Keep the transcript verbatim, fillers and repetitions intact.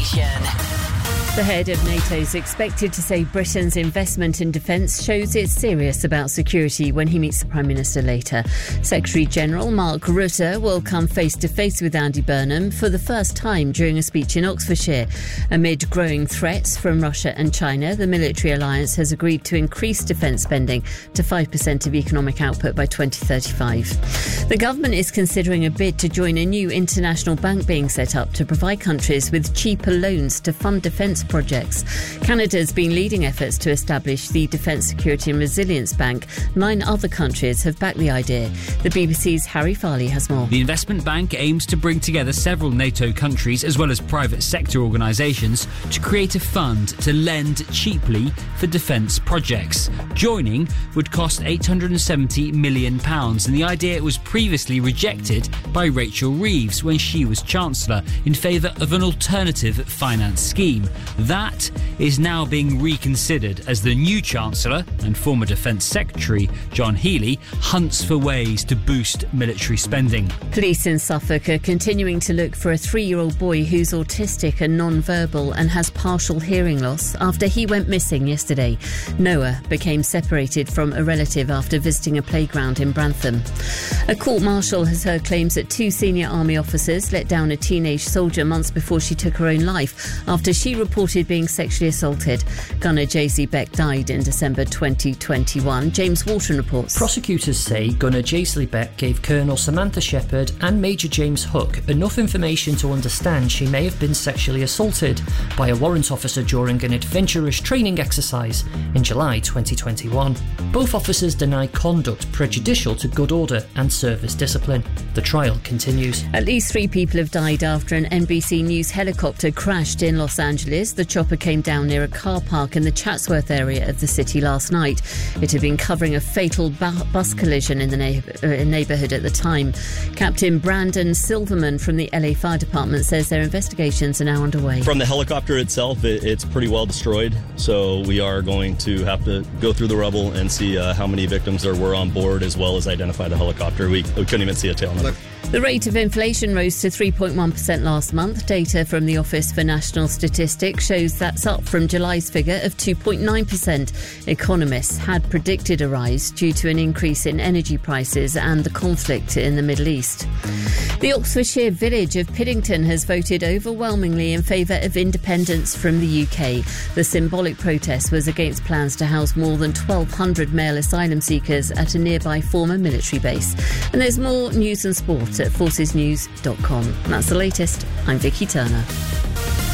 Nation. The head of NATO is expected to say Britain's investment in defence shows it's serious about security when he meets the Prime Minister later. Secretary-General Mark Rutte will come face-to-face with Andy Burnham for the first time during a speech in Oxfordshire. Amid growing threats from Russia and China, the military alliance has agreed to increase defence spending to five percent of economic output by twenty thirty-five. The government is considering a bid to join a new international bank being set up to provide countries with cheaper loans to fund defence projects. Canada's been leading efforts to establish the Defence Security and Resilience Bank. Nine other countries have backed the idea. The B B C's Harry Farley has more. The investment bank aims to bring together several NATO countries as well as private sector organisations to create a fund to lend cheaply for defence projects. Joining would cost eight hundred seventy million pounds, and the idea was previously rejected by Rachel Reeves when she was Chancellor in favour of an alternative finance scheme. That is now being reconsidered as the new Chancellor and former Defence Secretary John Healey hunts for ways to boost military spending. Police in Suffolk are continuing to look for a three-year-old boy who's autistic and non-verbal and has partial hearing loss after he went missing yesterday. Noah became separated from a relative after visiting a playground in Brantham. A court-martial has heard claims that two senior army officers let down a teenage soldier months before she took her own life after she reported being sexually assaulted. Gunner J C Beck died in December twenty twenty-one. James Walton reports. Prosecutors say Gunner J.C. Beck gave Colonel Samantha Shepherd and Major James Hook enough information to understand she may have been sexually assaulted by a warrant officer during an adventurous training exercise in July twenty twenty-one. Both officers deny conduct prejudicial to good order and service discipline. The trial continues. At least three people have died after an N B C News helicopter crashed in Los Angeles. The chopper came down near a car park in the Chatsworth area of the city last night. It had been covering a fatal bu- bus collision in the neighbour- uh, neighbourhood at the time. Captain Brandon Silverman from the L A Fire Department says their investigations are now underway. From the helicopter itself, it, it's pretty well destroyed, so we are going to have to go through the rubble and see uh, how many victims there were on board, as well as identify the helicopter. We, we couldn't even see a tail number. The rate of inflation rose to three point one percent last month. Data from the Office for National Statistics shows that's up from July's figure of two point nine percent. Economists had predicted a rise due to an increase in energy prices and the conflict in the Middle East. The Oxfordshire village of Piddington has voted overwhelmingly in favour of independence from the U K. The symbolic protest was against plans to house more than twelve hundred male asylum seekers at a nearby former military base. And there's more news and sport at forces news dot com. That's the latest. I'm Vicky Turner.